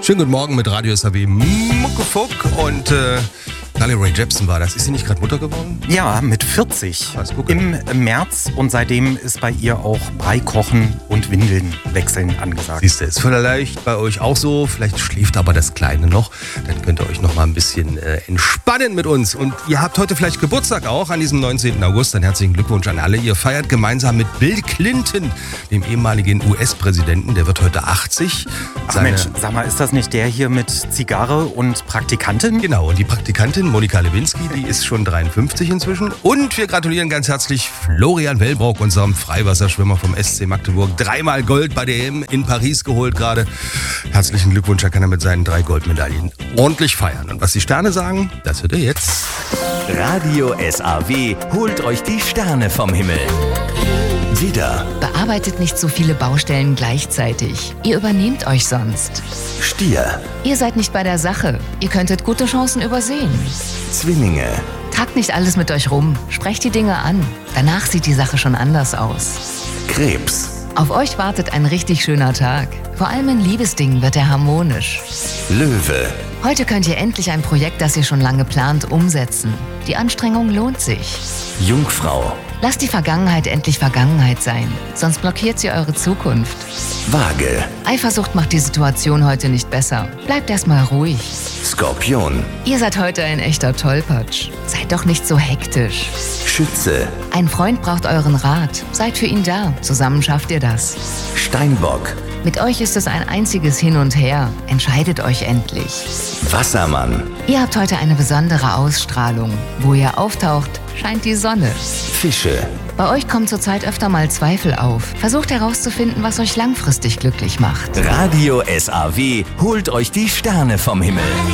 Schönen guten Morgen mit Radio SAW Muckefuck und Carly Rae Jepsen war das. Ist sie nicht gerade Mutter geworden? Ja, mit 40 im März und seitdem ist bei ihr auch Brei kochen und Windeln wechseln angesagt. Siehst du, ist vielleicht bei euch auch so, vielleicht schläft aber das Kleine noch, dann könnt ihr euch noch mal ein bisschen entspannen mit uns. Und ihr habt heute vielleicht Geburtstag auch an diesem 19. August, dann herzlichen Glückwunsch an alle. Ihr feiert gemeinsam mit Bill Clinton, dem ehemaligen US-Präsidenten, der wird heute 80. Ach Mensch, sag mal, ist das nicht der hier mit Zigarre und Praktikantin? Genau, und die Praktikantin Monika Lewinsky, die ist schon 53 inzwischen. Und wir gratulieren ganz herzlich Florian Wellbrock, unserem Freiwasserschwimmer vom SC Magdeburg. 3-mal Gold bei der EM in Paris geholt gerade. Herzlichen Glückwunsch, da kann er mit seinen 3 Goldmedaillen ordentlich feiern. Und was die Sterne sagen, das hört ihr jetzt. Radio SAW holt euch die Sterne vom Himmel. Widder, bearbeitet nicht so viele Baustellen gleichzeitig. Ihr übernehmt euch sonst. Stier, Ihr seid nicht bei der Sache. Ihr könntet gute Chancen übersehen. Zwillinge, Tragt nicht alles mit euch rum. Sprecht die Dinge an. Danach sieht die Sache schon anders aus. Krebs, Auf euch wartet ein richtig schöner Tag. Vor allem in Liebesdingen wird er harmonisch. Löwe, Heute könnt ihr endlich ein Projekt, das ihr schon lange plant, umsetzen. Die Anstrengung lohnt sich. Jungfrau, Lasst die Vergangenheit endlich Vergangenheit sein, sonst blockiert sie eure Zukunft. Waage, Eifersucht macht die Situation heute nicht besser. Bleibt erstmal ruhig. Skorpion, Ihr seid heute ein echter Tollpatsch. Seid doch nicht so hektisch. Schütze, Ein Freund braucht euren Rat. Seid für ihn da. Zusammen schafft ihr das. Steinbock, Mit euch ist es ein einziges Hin und Her. Entscheidet euch endlich. Wassermann, Ihr habt heute eine besondere Ausstrahlung. Wo ihr auftaucht, scheint die Sonne. Fische, Bei euch kommen zurzeit öfter mal Zweifel auf. Versucht herauszufinden, was euch langfristig glücklich macht. Radio SAW holt euch die Sterne vom Himmel.